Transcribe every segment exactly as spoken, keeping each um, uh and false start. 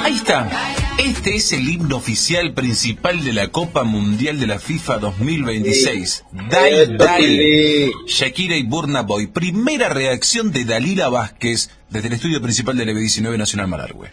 Ahí está. Este es el himno oficial principal de la Copa Mundial de la FIFA dos mil veintiséis. Dai Dai, Shakira y Burna Boy. Primera reacción de Dalila Vázquez desde el estudio principal de la B diecinueve Nacional Malargüe.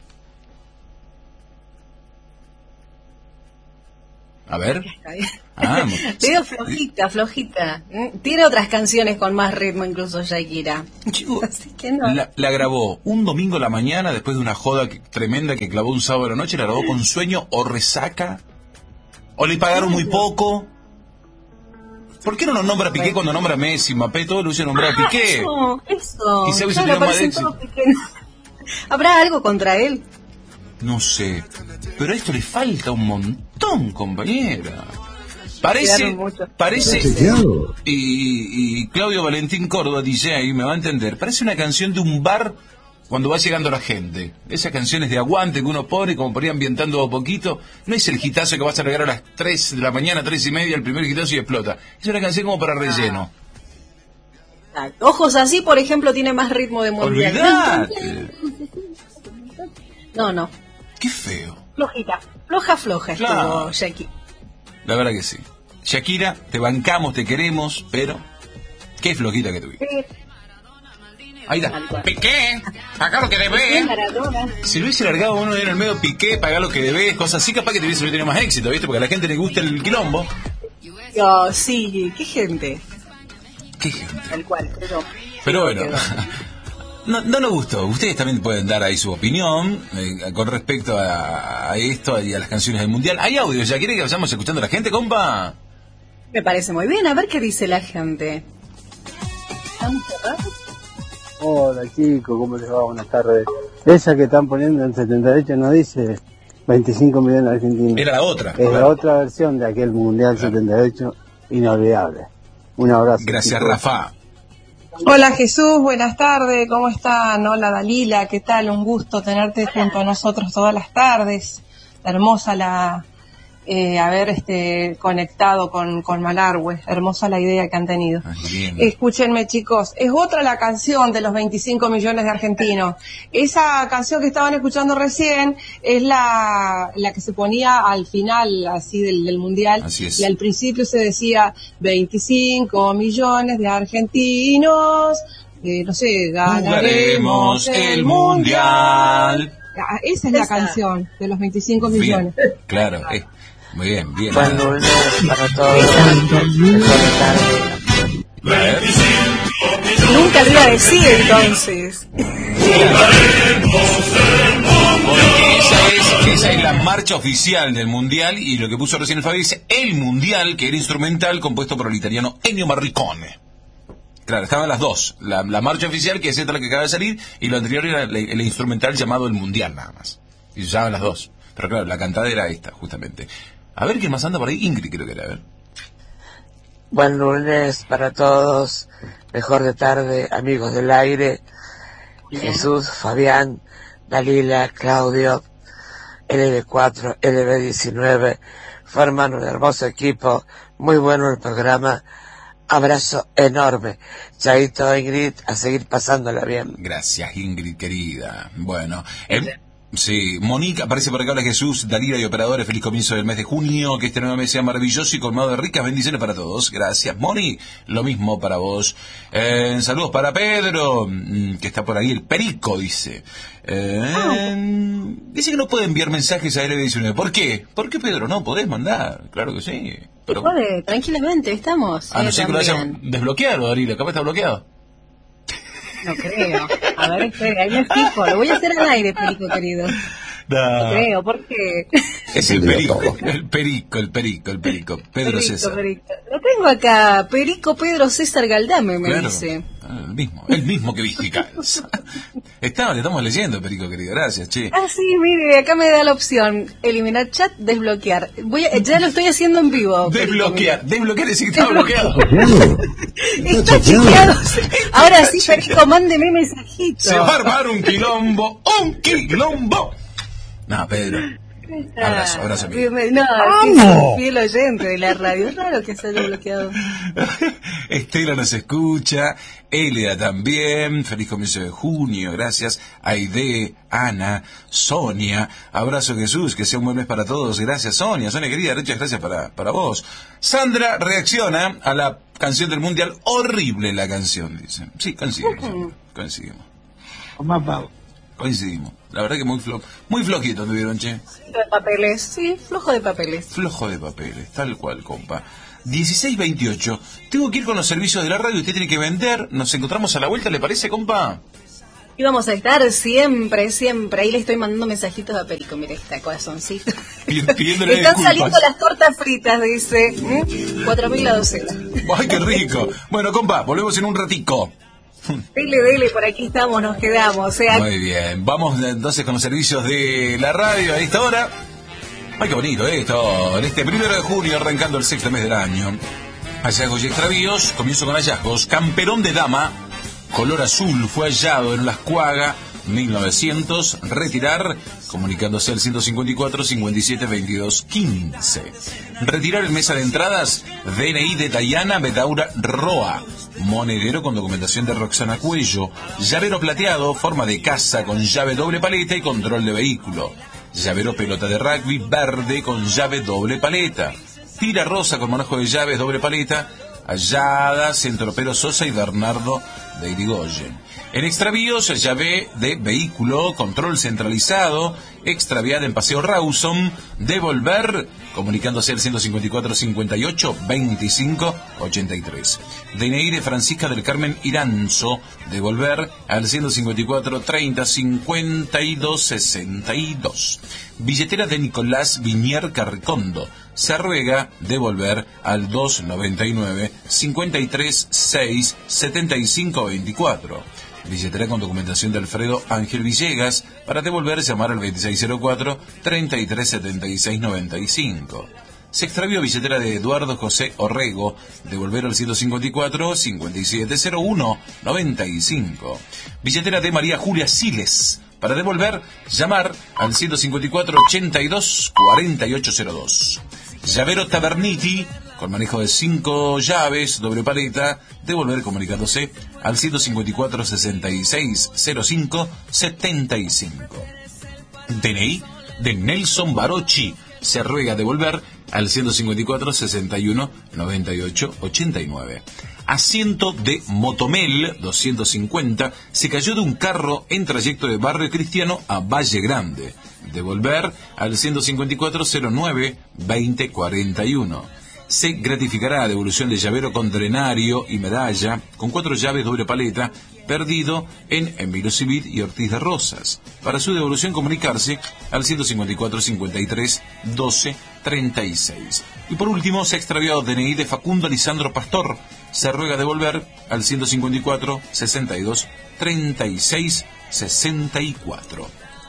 A ver. Ah, Veo flojita, flojita. Tiene otras canciones con más ritmo, incluso Shakira. Así que no. La, la grabó un domingo a la mañana después de una joda que, tremenda que clavó un sábado a la noche. La grabó con sueño o resaca. O le pagaron muy poco. ¿Por qué no nos nombra Piqué cuando nombra Messi, Mbappé? Todo lo hubiese nombrado a Piqué. Eso, eso. Y se hubiese Claro, tenido más de éxito. ¿Habrá algo contra él? No sé, pero a esto le falta un montón, compañera. Parece, parece, y, y Claudio Valentín Córdoba, D J, me va a entender, parece una canción de un bar cuando va llegando la gente. Esas canciones de aguante que uno pone como por ir ambientando a poquito. No es el hitazo que vas a regar a las tres de la mañana, tres y media, el primer hitazo y explota. Es una canción como para relleno. Ah. Ojos así, por ejemplo, tiene más ritmo de mundial. Olvidate. No, no. Qué feo. Flojita, floja, floja claro. Estuvo Shakira. La verdad que sí. Shakira, te bancamos, te queremos, pero qué flojita que tuviste. Sí. Ahí está. Piqué, paga lo que debes. Si lo hubiese largado uno en el medio, Piqué, paga lo que debes, cosas así, capaz que te hubiese tenido más éxito, ¿viste? Porque a la gente le gusta el quilombo. Oh, sí, qué gente. Qué gente. Tal cual, pero... Pero bueno... No, no nos gustó. Ustedes también pueden dar ahí su opinión eh, con respecto a, a esto y a las canciones del Mundial. ¿Hay audio? ¿Ya quiere que vayamos escuchando a la gente, compa? Me parece muy bien. A ver qué dice la gente. Hola chicos, ¿cómo les va? Buenas tardes. Esa que están poniendo en setenta y ocho no dice veinticinco millones de argentinos. Era la otra. Es claro. La otra versión de aquel Mundial claro. setenta y ocho, inolvidable. Un abrazo. Gracias, chicos. Rafa. Hola Jesús, buenas tardes, ¿cómo están? Hola Dalila, ¿qué tal? Un gusto tenerte junto a nosotros todas las tardes. Hermosa la eh, haber este conectado con, con Malargüe, hermosa la idea que han tenido. Ay, escúchenme chicos, es otra la canción de los veinticinco millones de argentinos. Esa canción que estaban escuchando recién es la, la que se ponía al final así del, del mundial. Así es. Y al principio se decía veinticinco millones de argentinos, eh, no sé, ganaremos el mundial. Esa es la canción de los veinticinco millones. Bien, claro, eh. Muy bien, bien. Buen lunes para todos. Nunca lo iba a decir entonces. Esa es, esa es la marcha oficial del Mundial y lo que puso recién el Fabi dice el Mundial, que era instrumental compuesto por el italiano Ennio Morricone. Claro, estaban las dos. La, la marcha oficial, que es esta la que acaba de salir, y lo anterior era el, el instrumental llamado el Mundial nada más. Y se usaban las dos. Pero claro, la cantada era esta, justamente. A ver, ¿quién más anda por ahí? Ingrid creo que era, a ver. Buen lunes para todos, mejor de tarde, amigos del aire, bien. Jesús, Fabián, Dalila, Claudio, L B cuatro, L B diecinueve, forman un hermoso equipo, muy bueno el programa, abrazo enorme, chaito Ingrid, a seguir pasándola bien. Gracias Ingrid, querida. Bueno, el... Sí, Mónica, aparece por acá, hola Jesús, Dalila y operadores, feliz comienzo del mes de junio, que este nuevo mes sea maravilloso y colmado de ricas bendiciones para todos. Gracias, Moni, lo mismo para vos. Eh, saludos para Pedro, que está por ahí, el Perico, dice. Eh, dice que no puede enviar mensajes a L B diecinueve. ¿Por qué? ¿Por qué, Pedro? No, podés mandar, claro que sí. Pero... Puede, tranquilamente, estamos. A no ser que lo hayan desbloqueado, Dalila, capaz está bloqueado. No creo. A ver, espera, ahí me fijo. Lo voy a hacer al aire, Perico, querido. No, no creo, ¿por qué? Es el perico, el perico, el perico, el perico. Pedro perico, César. Perico. Lo tengo acá, Perico Pedro César Galdame, me claro, dice. El mismo, el mismo que Vigicals. Estamos, le estamos leyendo, Perico, querido, gracias, che. Ah, sí, mire, acá me da la opción, eliminar chat, desbloquear. Voy a, ya lo estoy haciendo en vivo. Desbloquear, Perico, desbloquear es decir que está bloqueado. Está chequeado. Ahora sí, Perico, mándeme mensajito. Se va a armar un quilombo, un quilombo. No, Pedro. Abrazo, abrazo. No, ¡vamos! Fiel oyente de la radio. Es raro que se haya bloqueado. Estela nos escucha, Elia también, feliz comienzo de junio, gracias. Aide, Ana, Sonia, abrazo Jesús, que sea un buen mes para todos, gracias Sonia, Sonia querida, muchas gracias para, para vos. Sandra reacciona a la canción del Mundial, horrible la canción, dice. Sí, coincidimos, uh-huh. coincidimos. Coincidimos. La verdad que muy flo muy flojito tuvieron, che. De papeles, sí, flojo de papeles. Flojo de papeles, tal cual, compa. dieciséis veintiocho. Tengo que ir con los servicios de la radio, usted tiene que vender. Nos encontramos a la vuelta, ¿le parece, compa? Y vamos a estar siempre, siempre. Ahí le estoy mandando mensajitos a Perico, mire, está corazoncito. Pidiéndole Están disculpas. saliendo las tortas fritas, dice. ¿Mm? cuatro mil la docena. ¡Ay, qué rico! Bueno, compa, volvemos en un ratico. Dele, dele, por aquí estamos, nos quedamos. O sea... Muy bien, vamos entonces con los servicios de la radio a esta hora. Ay, qué bonito esto. En este primero de junio, arrancando el sexto mes del año. Hallazgos y extravíos. Comienzo con hallazgos. Camperón de dama, color azul, fue hallado en Las Cuagas, mil novecientos. Retirar, comunicándose al ciento cincuenta y cuatro, cincuenta y siete, veintidós, quince. Retirar en mesa de entradas, D N I de Dayana Bedaura Roa. Monedero con documentación de Roxana Cuello. Llavero plateado, forma de casa con llave doble paleta y control de vehículo. Llavero pelota de rugby verde con llave doble paleta. Tira rosa con manojo de llaves doble paleta. Hallada, Centropero Sosa y Bernardo de Irigoyen. En extravíos, llave de vehículo, control centralizado, extraviada en Paseo Rawson, devolver, comunicándose al ciento cincuenta y cuatro, cincuenta y ocho, veinticinco, ochenta y tres. D N I de Francisca del Carmen Iranzo, devolver al ciento cincuenta y cuatro, treinta, cincuenta y dos, sesenta y dos. Billetera de Nicolás Viñer Carricondo, se ruega devolver al doscientos noventa y nueve, cincuenta y tres, seis, setenta y cinco, veinticuatro. Billetera con documentación de Alfredo Ángel Villegas, para devolver llamar al veintiséis cero cuatro, treinta y tres, setenta y seis, noventa y cinco. Se extravió billetera de Eduardo José Orrego, devolver al ciento cincuenta y cuatro, cincuenta y siete, cero uno, noventa y cinco. Billetera de María Julia Siles, para devolver llamar al ciento cincuenta y cuatro, ochenta y dos, cuarenta y ocho cero dos. Llavero Taberniti, con manejo de cinco llaves, doble paleta, devolver comunicándose al ciento cincuenta y cuatro, sesenta y seis, cero cinco, setenta y cinco. D N I de Nelson Barochi, se ruega devolver al ciento cincuenta y cuatro, sesenta y uno, noventa y ocho, ochenta y nueve. Asiento de Motomel doscientos cincuenta, se cayó de un carro en trayecto de Barrio Cristiano a Valle Grande. Devolver al ciento cincuenta y cuatro, cero nueve, veinte, cuarenta y uno. Se gratificará devolución de llavero con drenario y medalla, con cuatro llaves doble paleta, perdido en Emilio Civit y Ortiz de Rosas. Para su devolución comunicarse al ciento cincuenta y cuatro, cincuenta y tres, doce, treinta y seis. Y por último, se ha extraviado D N I de Facundo Lisandro Pastor, se ruega devolver al ciento cincuenta y cuatro, sesenta y dos, treinta y seis, sesenta y cuatro.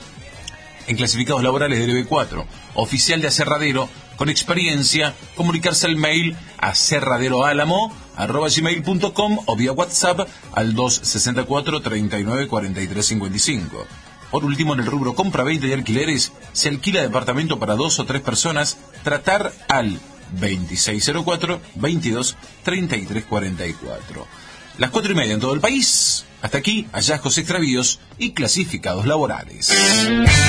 En clasificados laborales del E B cuatro, oficial de aserradero, con experiencia, comunicarse al mail a aserraderoálamo arroba gmail punto com o vía WhatsApp al dos sesenta y cuatro, treinta y nueve, cuarenta y tres, cincuenta y cinco. Por último, en el rubro compra-venta y alquileres, se alquila departamento para dos o tres personas, tratar al veintiséis cero cuatro, veintidós, treinta y tres, cuarenta y cuatro. Las cuatro y media en todo el país. Hasta aquí, hallazgos, extravíos y clasificados laborales.